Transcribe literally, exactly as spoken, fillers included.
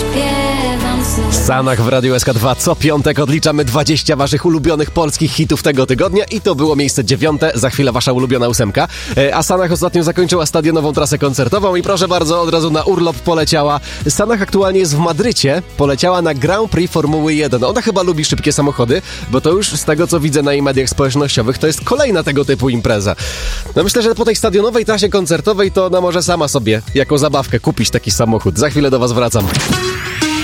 śpiewam znów. Sanach w Radiu S K dwa. Co piątek odliczamy dwadzieścia waszych ulubionych polskich hitów tego tygodnia i to było miejsce dziewiąte. Za chwilę wasza ulubiona ósemka. A Sanach ostatnio zakończyła stadionową trasę koncertową i proszę bardzo, od razu na urlop poleciała. Sanach aktualnie jest w Madrycie. Poleciała na Grand Prix Formuły jeden. Ona chyba lubi szybkie samochody, bo to już z tego, co widzę na jej mediach społecznościowych, to jest kolejna tego typu impreza. No myślę, że po tej stadionowej trasie koncertowej to ona może sama sobie jako zabawkę kupić taki samochód. Za chwilę do was wracam.